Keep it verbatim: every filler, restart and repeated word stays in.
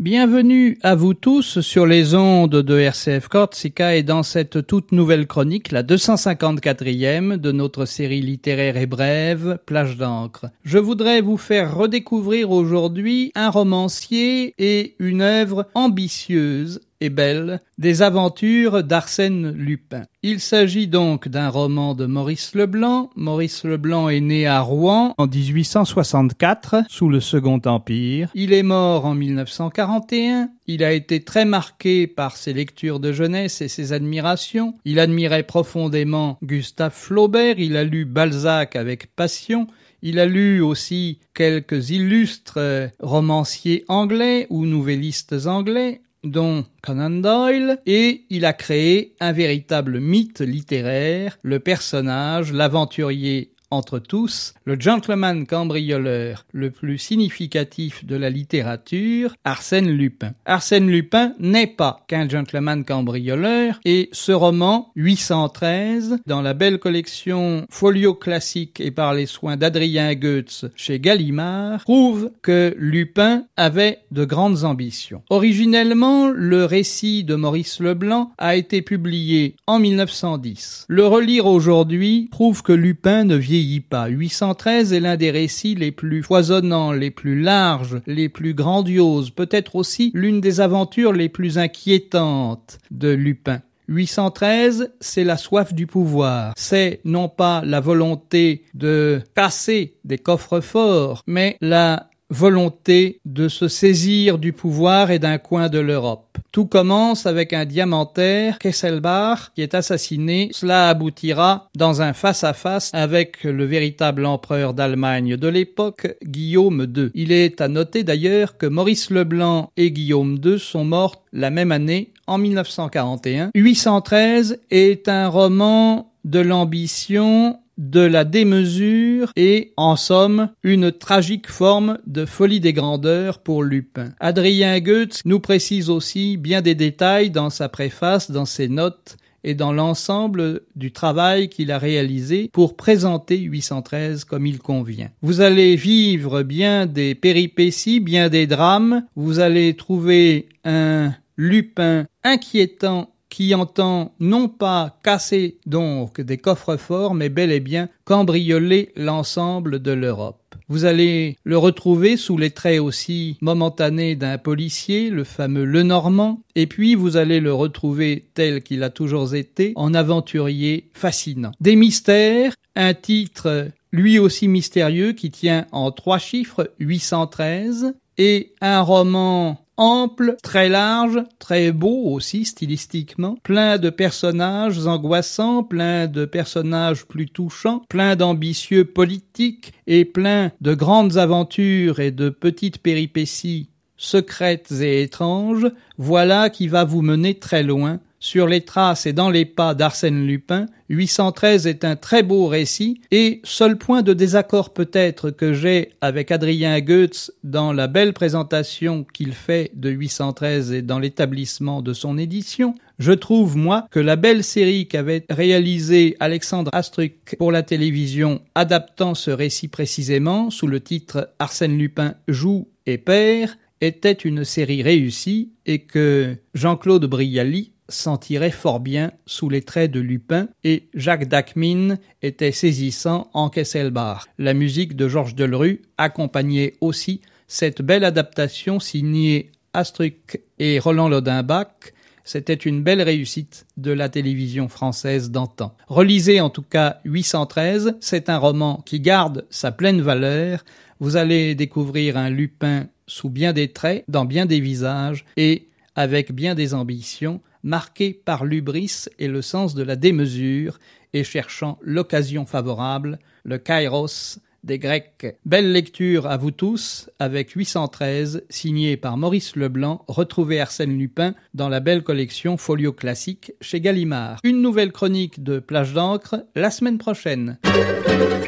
Bienvenue à vous tous sur les ondes de R C F Corsica et dans cette toute nouvelle chronique, la deux cent cinquante-quatrième de notre série littéraire et brève, Plage d'encre. Je voudrais vous faire redécouvrir aujourd'hui un romancier et une œuvre ambitieuse et belle, des aventures d'Arsène Lupin. Il s'agit donc d'un roman de Maurice Leblanc. Maurice Leblanc est né à Rouen en dix-huit cent soixante-quatre, sous le Second Empire. Il est mort en mille neuf cent quarante et un. Il a été très marqué par ses lectures de jeunesse et ses admirations. Il admirait profondément Gustave Flaubert. Il a lu Balzac avec passion. Il a lu aussi quelques illustres romanciers anglais ou nouvellistes anglais, dont Conan Doyle, et il a créé un véritable mythe littéraire, le personnage, l'aventurier entre tous, le gentleman cambrioleur le plus significatif de la littérature, Arsène Lupin. Arsène Lupin n'est pas qu'un gentleman cambrioleur, et ce roman, huit cent treize, dans la belle collection Folio Classique et par les soins d'Adrien Goetz chez Gallimard, prouve que Lupin avait de grandes ambitions. Originellement, le récit de Maurice Leblanc a été publié en mille neuf cent dix. Le relire aujourd'hui prouve que Lupin ne vieillit pas. huit cent treize est l'un des récits les plus foisonnants, les plus larges, les plus grandioses, peut-être aussi l'une des aventures les plus inquiétantes de Lupin. huit cent treize, c'est la soif du pouvoir. C'est non pas la volonté de casser des coffres forts, mais la volonté de se saisir du pouvoir et d'un coin de l'Europe. Tout commence avec un diamantaire, Kesselbach, qui est assassiné. Cela aboutira dans un face-à-face avec le véritable empereur d'Allemagne de l'époque, Guillaume deux. Il est à noter d'ailleurs que Maurice Leblanc et Guillaume deux sont morts la même année, en mille neuf cent quarante et un. huit cent treize est un roman de l'ambition, de la démesure et, en somme, une tragique forme de folie des grandeurs pour Lupin. Adrien Goetz nous précise aussi bien des détails dans sa préface, dans ses notes et dans l'ensemble du travail qu'il a réalisé pour présenter huit cent treize comme il convient. Vous allez vivre bien des péripéties, bien des drames, vous allez trouver un Lupin inquiétant qui entend non pas casser donc des coffres-forts, mais bel et bien cambrioler l'ensemble de l'Europe. Vous allez le retrouver sous les traits aussi momentanés d'un policier, le fameux Lenormand, et puis vous allez le retrouver tel qu'il a toujours été, en aventurier fascinant. Des mystères, un titre lui aussi mystérieux qui tient en trois chiffres, huit cent treize, et un roman ample, très large, très beau aussi stylistiquement, plein de personnages angoissants, plein de personnages plus touchants, plein d'ambitieux politiques et plein de grandes aventures et de petites péripéties secrètes et étranges, voilà qui va vous mener très loin. Sur les traces et dans les pas d'Arsène Lupin, huit cent treize est un très beau récit et seul point de désaccord peut-être que j'ai avec Adrien Goetz dans la belle présentation qu'il fait de huit cent treize et dans l'établissement de son édition, je trouve, moi, que la belle série qu'avait réalisée Alexandre Astruc pour la télévision adaptant ce récit précisément sous le titre Arsène Lupin joue et perd était une série réussie et que Jean-Claude Brialy s'en tirait fort bien sous les traits de Lupin et Jacques Dacmine était saisissant en Kesselbach. La musique de Georges Delerue accompagnait aussi cette belle adaptation signée Astruc et Roland Lodinbach. C'était une belle réussite de la télévision française d'antan. Relisez en tout cas huit cent treize, c'est un roman qui garde sa pleine valeur. Vous allez découvrir un Lupin sous bien des traits, dans bien des visages et avec bien des ambitions, marqué par l'hubris et le sens de la démesure et cherchant l'occasion favorable, le kairos des Grecs. Belle lecture à vous tous avec huit cent treize, signé par Maurice Leblanc, retrouvez Arsène Lupin dans la belle collection Folio Classique chez Gallimard. Une nouvelle chronique de Plage d'encre la semaine prochaine.